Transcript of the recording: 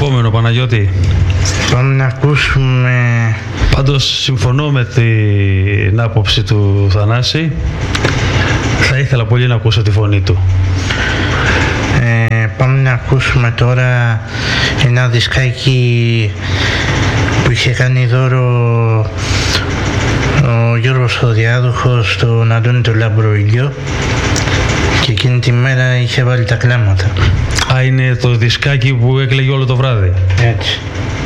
επόμενο, Παναγιώτη? Πάμε να ακούσουμε... Πάντως συμφωνώ με την άποψη του Θανάση. Θα ήθελα πολύ να ακούσω τη φωνή του. Πάμε να ακούσουμε τώρα ένα δισκάκι που είχε κάνει δώρο ο Γιώργος ο Διάδοχος στον Αντώνη τον Λαμπροήλιο και εκείνη τη μέρα είχε βάλει τα κλάματα. Είναι το δισκάκι που έκλαιγε όλο το βράδυ. Έτσι.